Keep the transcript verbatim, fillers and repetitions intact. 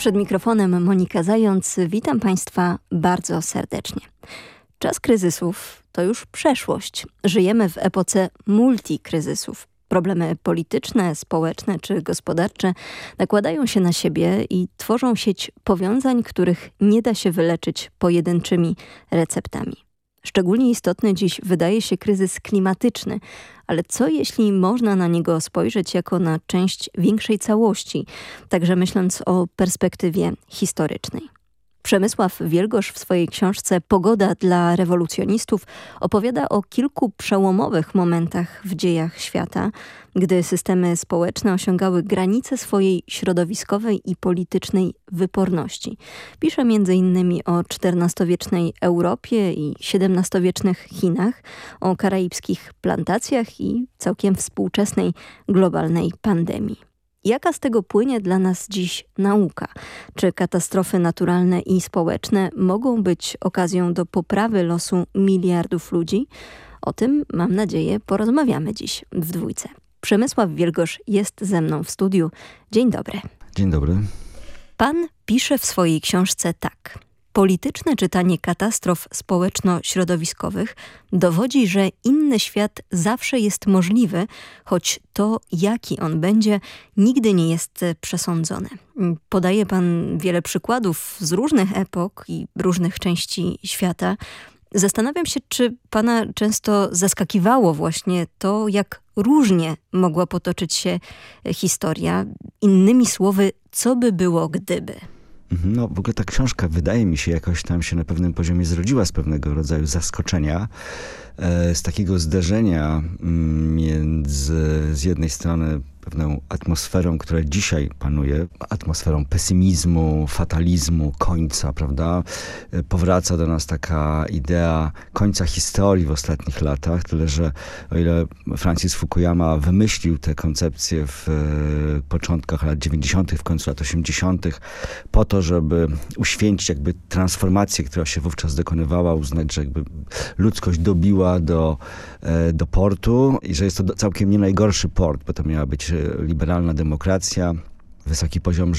Przed mikrofonem Monika Zając. Witam Państwa bardzo serdecznie. Czas kryzysów to już przeszłość. Żyjemy w epoce multikryzysów. Problemy polityczne, społeczne czy gospodarcze nakładają się na siebie i tworzą sieć powiązań, których nie da się wyleczyć pojedynczymi receptami. Szczególnie istotny dziś wydaje się kryzys klimatyczny, ale co jeśli można na niego spojrzeć jako na część większej całości, także myśląc o perspektywie historycznej? Przemysław Wielgosz w swojej książce Pogoda dla rewolucjonistów opowiada o kilku przełomowych momentach w dziejach świata, gdy systemy społeczne osiągały granice swojej środowiskowej i politycznej wyporności. Pisze między innymi o czternastowiecznej Europie i siedemnastowiecznych Chinach, o karaibskich plantacjach i całkiem współczesnej globalnej pandemii. Jaka z tego płynie dla nas dziś nauka? Czy katastrofy naturalne i społeczne mogą być okazją do poprawy losu miliardów ludzi? O tym, mam nadzieję, porozmawiamy dziś w dwójce. Przemysław Wielgosz jest ze mną w studiu. Dzień dobry. Dzień dobry. Pan pisze w swojej książce tak. Polityczne czytanie katastrof społeczno-środowiskowych dowodzi, że inny świat zawsze jest możliwy, choć to, jaki on będzie, nigdy nie jest przesądzone. Podaje pan wiele przykładów z różnych epok i różnych części świata. Zastanawiam się, czy pana często zaskakiwało właśnie to, jak różnie mogła potoczyć się historia. Innymi słowy, co by było gdyby? No w ogóle ta książka wydaje mi się jakoś tam się na pewnym poziomie zrodziła z pewnego rodzaju zaskoczenia, z takiego zderzenia między z jednej strony pewną atmosferą, która dzisiaj panuje, atmosferą pesymizmu, fatalizmu, końca, prawda? Powraca do nas taka idea końca historii w ostatnich latach, tyle że o ile Francis Fukuyama wymyślił tę koncepcję w początkach lat dziewięćdziesiątych, w końcu lat osiemdziesiątych, po to, żeby uświęcić jakby transformację, która się wówczas dokonywała, uznać, że jakby ludzkość dobiła do, do portu i że jest to całkiem nie najgorszy port, bo to miała być liberalna demokracja, wysoki poziom